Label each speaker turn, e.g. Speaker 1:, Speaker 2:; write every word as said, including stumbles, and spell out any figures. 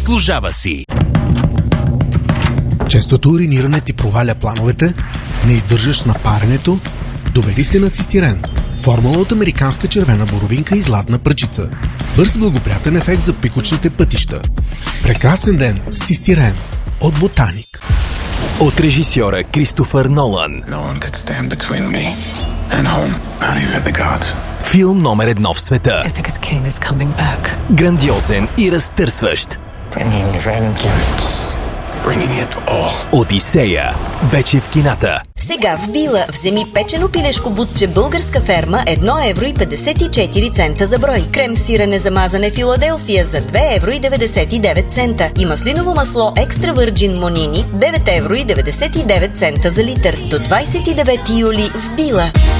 Speaker 1: Заслужава си.
Speaker 2: Честото уриниране ти проваля плановете, не издържаш на паренето, доведи се на цистирен. Формула от американска червена боровинка и златна пръчица. Бърз благоприятен ефект за пикочните пътища. Прекрасен ден с цистирен от Ботаник.
Speaker 1: От режисьора Кристофър Нолан.
Speaker 3: No one could stand between me and home, not even the gods.
Speaker 1: Филм номер едно в света.
Speaker 4: Ithaca's king is coming back.
Speaker 1: Грандиозен и разтърсващ.
Speaker 3: Bringing vengeance. Bringing it all.
Speaker 1: Одисея. Вече в кината.
Speaker 5: Сега в Била вземи печено пилешко бутче българска ферма едно евро и петдесет и четири цента за брой. Крем сирене за мазане Филаделфия за две евро и деветдесет и девет цента. И маслиново масло екстра върджин Монини девет евро и деветдесет и девет цента за литър. До двадесет и девети юли в Била.